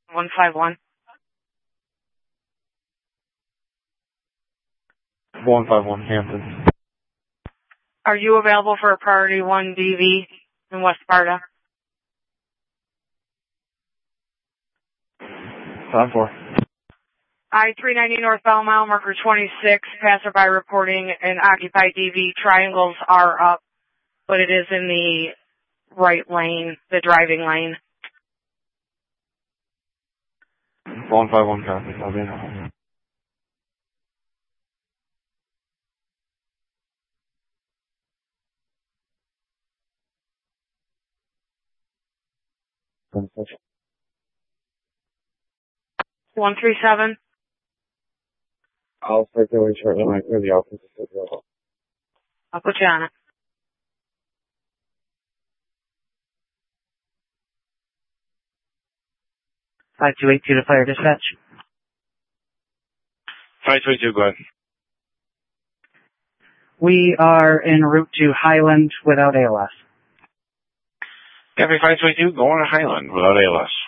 151. 151 Hampton. Are you available for a priority 1 DV in West Sparta? 5-4. I-390 northbound mile marker 26, passerby reporting an occupied DV. Triangles are up, but it is in the right lane, the driving lane. 151 copy. I'll be in. Sensation. 137. I'll circulate shortly when I clear the office. I'll put you on it. 5282 to fire dispatch. 522, go ahead. We are en route to Highland without ALS. Copy 522, going to Highland without ALS.